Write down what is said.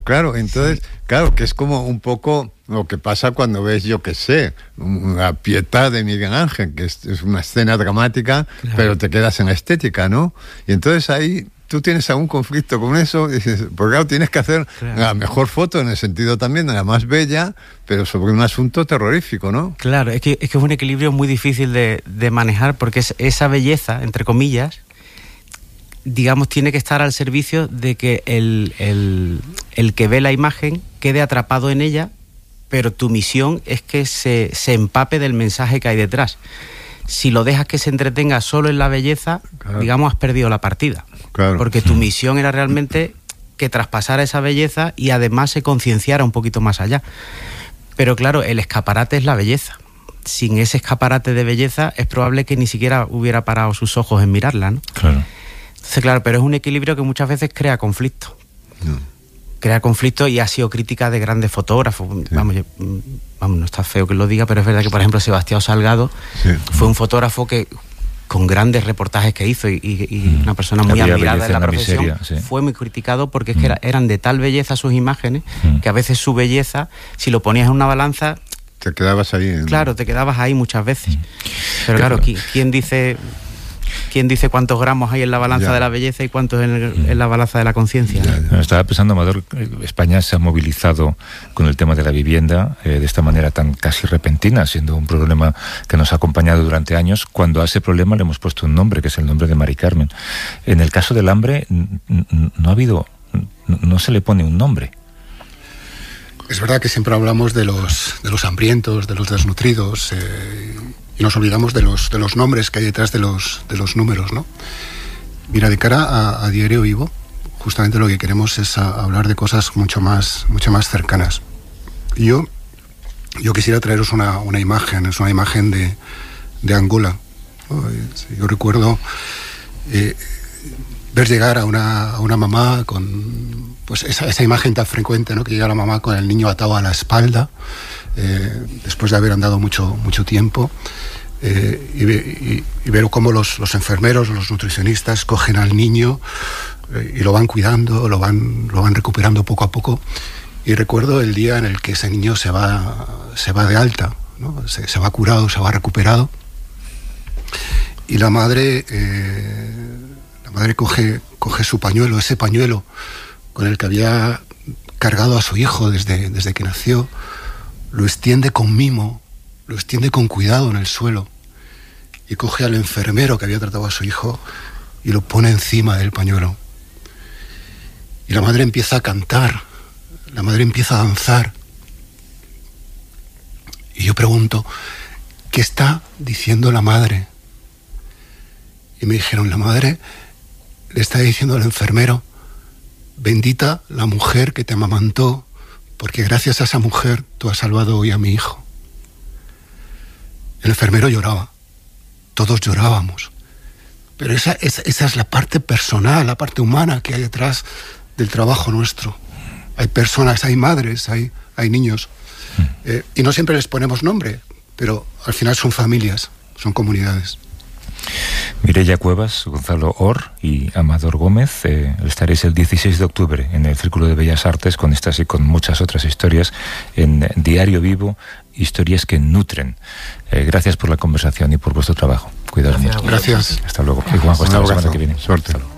Claro, entonces, claro, que es como un poco lo que pasa cuando ves, yo qué sé, la Pietà de Miguel Ángel, que es una escena dramática, claro, pero te quedas en la estética, ¿no? Y entonces ahí tú tienes algún conflicto con eso, y dices, porque claro, tienes que hacer la mejor foto, en el sentido también de la más bella, pero sobre un asunto terrorífico, ¿no? Claro, es que es un equilibrio muy difícil de manejar, porque es esa belleza, entre comillas, digamos, tiene que estar al servicio de que el que ve la imagen quede atrapado en ella, pero tu misión es que se empape del mensaje que hay detrás. Si lo dejas que se entretenga solo en la belleza, claro, digamos, has perdido la partida. Claro. Porque tu misión era realmente que traspasara esa belleza y además se concienciara un poquito más allá. Pero claro, el escaparate es la belleza. Sin ese escaparate de belleza es probable que ni siquiera hubiera parado sus ojos en mirarla, ¿no? Claro. Entonces, claro, pero es un equilibrio que muchas veces crea conflicto. Crea conflicto y ha sido crítica de grandes fotógrafos. Sí. Vamos, no está feo que lo diga, pero es verdad que, por ejemplo, Sebastián Salgado fue un fotógrafo que, con grandes reportajes que hizo y una persona muy admirada en la profesión, fue muy criticado porque es que eran de tal belleza sus imágenes que a veces su belleza, si lo ponías en una balanza... Te quedabas ahí. ¿No? Claro, te quedabas ahí muchas veces. Pero claro, ¿quién dice cuántos gramos hay en la balanza de la belleza y cuántos en la balanza de la conciencia? Estaba pensando, Amador, España se ha movilizado con el tema de la vivienda de esta manera tan casi repentina, siendo un problema que nos ha acompañado durante años, cuando a ese problema le hemos puesto un nombre, que es el nombre de Mari Carmen. En el caso del hambre no se le pone un nombre. Es verdad que siempre hablamos de los hambrientos, de los desnutridos, y nos olvidamos de los nombres que hay detrás de los números, ¿no? Mira, de cara a Diario Vivo, justamente lo que queremos es hablar de cosas mucho más cercanas. Yo quisiera traeros una imagen, es una imagen de Angola, ¿no? Yo recuerdo ver llegar a una mamá con pues esa imagen tan frecuente, ¿no? Que llega la mamá con el niño atado a la espalda, después de haber andado mucho tiempo, y ver cómo los enfermeros, los nutricionistas cogen al niño y lo van cuidando, lo van recuperando poco a poco. Y recuerdo el día en el que ese niño se va de alta, ¿no? Se va curado, se va recuperado, y la madre coge su pañuelo, ese pañuelo con el que había cargado a su hijo desde que nació, lo extiende con mimo, lo extiende con cuidado en el suelo, y coge al enfermero que había tratado a su hijo y lo pone encima del pañuelo. Y la madre empieza a cantar, la madre empieza a danzar. Y yo pregunto, ¿qué está diciendo la madre? Y me dijeron, la madre le está diciendo al enfermero, bendita la mujer que te amamantó, porque gracias a esa mujer tú has salvado hoy a mi hijo. El enfermero lloraba, todos llorábamos, pero esa es la parte personal, la parte humana que hay detrás del trabajo nuestro. Hay personas, hay madres, hay niños, y no siempre les ponemos nombre, pero al final son familias, son comunidades. Mireia Cuevas, Gonzalo Or y Amador Gómez, estaréis el 16 de octubre en el Círculo de Bellas Artes con estas y con muchas otras historias en Diario Vivo, historias que nutren. Gracias por la conversación y por vuestro trabajo. Cuidaos mucho. Gracias. Hasta luego. Y Juanjo, hasta la semana que viene. Suerte.